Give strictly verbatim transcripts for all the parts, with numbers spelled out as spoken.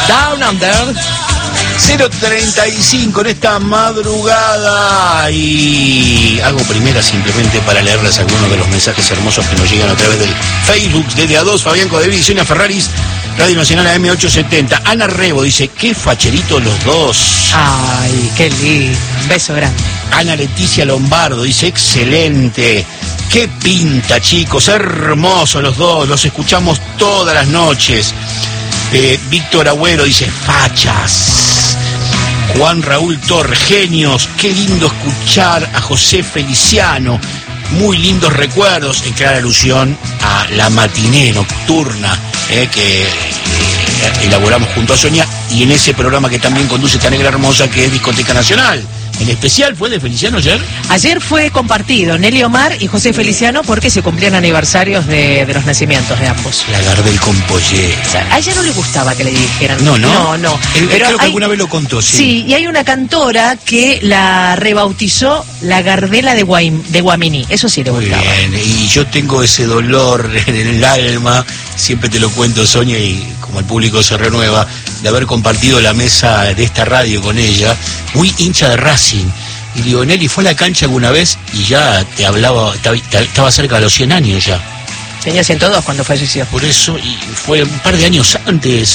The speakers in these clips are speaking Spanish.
Down Under. cero treinta y cinco en esta madrugada, y hago primera simplemente para leerles algunos de los mensajes hermosos que nos llegan a través del Facebook de D A dos. Fabián Codevi y Sonia Ferraris, Radio Nacional A M ochocientos setenta. Ana Rebo dice, qué facheritos los dos. Ay, qué lindo, un beso grande. Ana Leticia Lombardo dice, excelente, qué pinta, chicos, hermosos los dos, los escuchamos todas las noches. eh, Víctor Agüero dice, fachas. Juan Raúl Torre, genios, qué lindo escuchar a José Feliciano, muy lindos recuerdos, en clara alusión a la matiné nocturna eh, que eh, elaboramos junto a Sonia, y en ese programa que también conduce esta negra hermosa que es Discoteca Nacional. ¿En especial fue de Feliciano ayer? Ayer fue compartido Nelly Omar y José Feliciano porque se cumplían aniversarios de, de los nacimientos de ambos. La Gardel con pollera. A ella no le gustaba que le dijeran. No, no. No, no. El, Pero creo que hay, alguna vez lo contó, sí. Sí, y hay una cantora que la rebautizó la Gardela de, Guaim, de Guaminí. Eso sí le Muy gustaba. bien, y yo tengo ese dolor en el alma, siempre te lo cuento, Sonia, y como el público se renueva, de haber compartido la mesa de esta radio con ella, muy hincha de Racing. Y digo, Nelly, ¿fue a la cancha alguna vez? Y ya te hablaba, estaba cerca de los cien años ya. Tenía ciento dos cuando falleció. Por eso, y fue un par de años antes.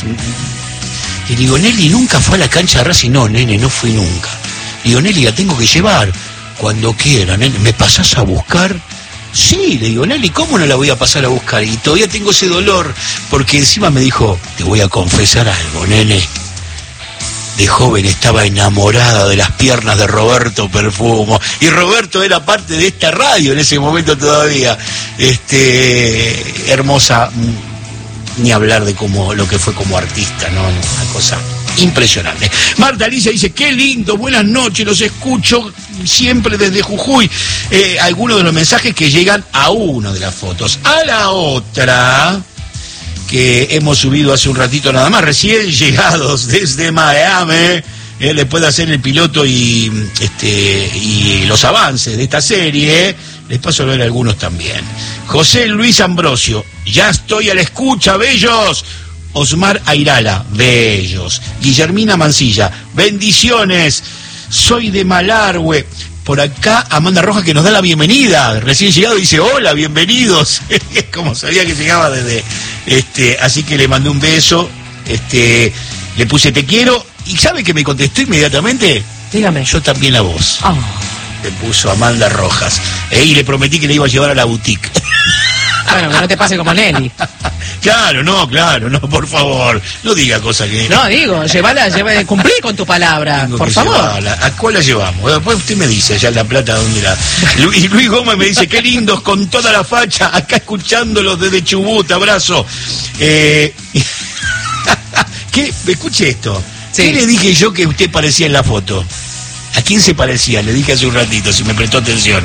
Y digo, Nelly, ¿nunca fue a la cancha de Racing? No, nene, no fui nunca. Digo, Nelly, la tengo que llevar cuando quiera, nene. ¿Me pasás a buscar? Sí, le digo, Nelly, ¿cómo no la voy a pasar a buscar? Y todavía tengo ese dolor, porque encima me dijo, te voy a confesar algo, nene. De joven estaba enamorada de las piernas de Roberto Perfumo, y Roberto era parte de esta radio en ese momento todavía. Este, hermosa, ni hablar de cómo lo que fue como artista, ¿no? Una cosa impresionante. Marta Alicia dice, qué lindo, buenas noches, los escucho siempre desde Jujuy. Eh, algunos de los mensajes que llegan a una de las fotos. A la otra, que hemos subido hace un ratito nada más, recién llegados desde Miami, eh, le puede hacer el piloto y este y los avances de esta serie, eh. Les paso a ver algunos también. José Luis Ambrosio, ya estoy a la escucha, bellos. Osmar Airala, bellos. Guillermina Mancilla, bendiciones. Soy de Malargüe. Por acá, Amanda Rojas, que nos da la bienvenida. Recién llegado, dice, hola, bienvenidos. Como sabía que llegaba desde... este Así que le mandé un beso. este Le puse te quiero. ¿Y sabe que me contestó inmediatamente? Dígame. Yo también a vos. Oh. Le puso Amanda Rojas. Eh, y le prometí que le iba a llevar a la boutique. Bueno, que no te pase como Nelly. Claro, no, claro, no, por favor. No diga cosas que... No, digo, llévala, llévala, cumplí con tu palabra, Tengo por que favor. Llevarla. ¿A cuál la llevamos? Después usted me dice, allá en La Plata, ¿dónde la...? Luis, Luis Gómez me dice, qué lindos, con toda la facha, acá escuchándolos desde Chubut, abrazo. Eh... ¿Qué? Escuche esto. Sí. ¿Qué le dije yo que usted parecía en la foto? ¿A quién se parecía? Le dije hace un ratito, si me prestó atención.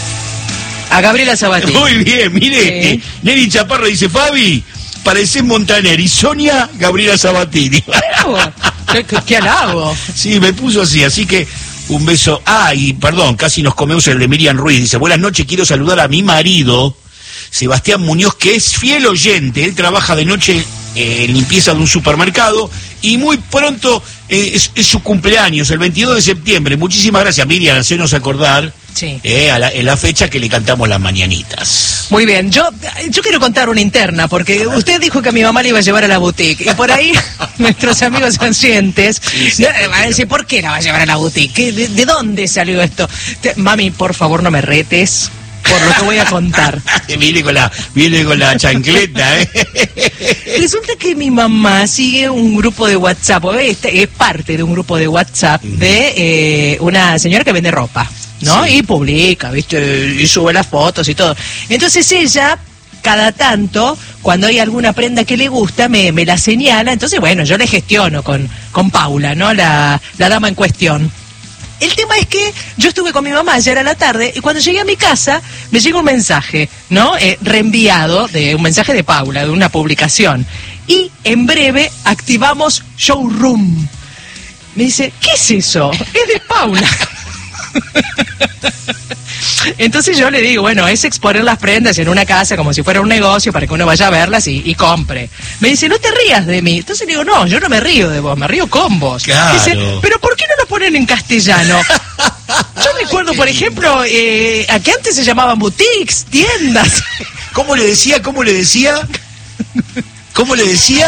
A Gabriela Sabatini. Muy bien, mire, sí. eh, Nelly Chaparro dice, Fabi, parecés Montaner, y Sonia, Gabriela Sabatini. ¿Qué, qué, qué halago? Sí, me puso así, así que un beso. Ah, y perdón, casi nos comemos el de Miriam Ruiz. Dice, buenas noches, quiero saludar a mi marido, Sebastián Muñoz, que es fiel oyente. Él trabaja de noche eh, en limpieza de un supermercado, y muy pronto eh, es, es su cumpleaños, el veintidós de septiembre. Muchísimas gracias, Miriam, hacernos acordar. Sí. Eh, a la, en la fecha que le cantamos las mañanitas. Muy bien, yo yo quiero contar una interna, porque usted dijo que a mi mamá le iba a llevar a la boutique, y por ahí nuestros amigos ancientes sí, sí, van a decir, ¿por qué la va a llevar a la boutique? ¿De, de dónde salió esto? Te, mami, por favor, no me retes por lo que voy a contar. viene con la viene con la chancleta, ¿eh? Resulta que mi mamá sigue un grupo de WhatsApp, es, es parte de un grupo de WhatsApp de eh, una señora que vende ropa, ¿no? Sí. Y publica, ¿viste? Y sube las fotos y todo. Entonces ella, cada tanto, cuando hay alguna prenda que le gusta, me, me la señala. Entonces, bueno, yo le gestiono con, con Paula, ¿no? La, la dama en cuestión. El tema es que yo estuve con mi mamá ayer a la tarde, y cuando llegué a mi casa me llega un mensaje, ¿no? Eh, reenviado, de un mensaje de Paula, de una publicación. Y en breve activamos Showroom. Me dice, ¿qué es eso? Es de Paula. Entonces yo le digo, bueno, es exponer las prendas en una casa como si fuera un negocio para que uno vaya a verlas y, y compre. Me dice, no te rías de mí. Entonces le digo, no, yo no me río de vos, me río con vos. Claro. Dice, pero ¿por qué no lo ponen en castellano? Yo recuerdo, por ejemplo, eh, a que antes se llamaban boutiques, tiendas. ¿Cómo le decía? ¿Cómo le decía? ¿Cómo le decía?